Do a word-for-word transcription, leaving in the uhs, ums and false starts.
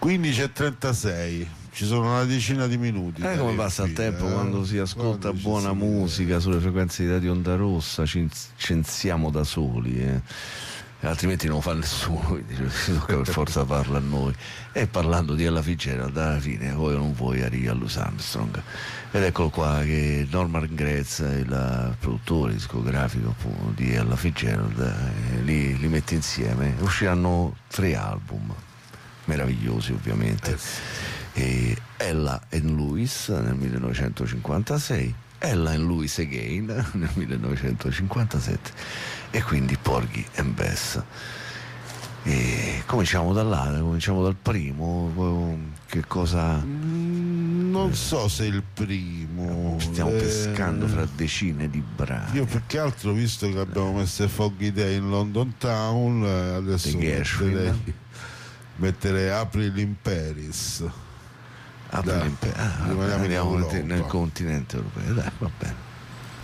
quindici e trentasei, ci sono una decina di minuti. Eh, come passa il tempo eh? Quando si ascolta quando buona si musica sulle frequenze di Radio Onda Rossa, ci censiamo da soli, eh. Altrimenti non fa nessuno, quindi ci tocca per forza parla a noi. E parlando di Ella Fitzgerald, alla fine vuoi o non vuoi arrivi a Louis Armstrong, ed eccolo qua che Norman Gratz, il produttore discografico appunto di Ella Fitzgerald, eh, li, li mette insieme. Usciranno tre album meravigliosi ovviamente, eh sì. E Ella and Louis nel millenovecentocinquantasei, Ella and Louis Again nel millenovecentocinquantasette, e quindi Porgy and Bess. E cominciamo da là, cominciamo dal primo. Che cosa? Mm, non so se il primo. Stiamo eh... pescando fra decine di brani. Io più che altro, visto che abbiamo messo Foggy Day in London Town, adesso metterei, metterei April in Paris. April in Paris. Ah, rimaniamo nel continente europeo. Dai, va bene.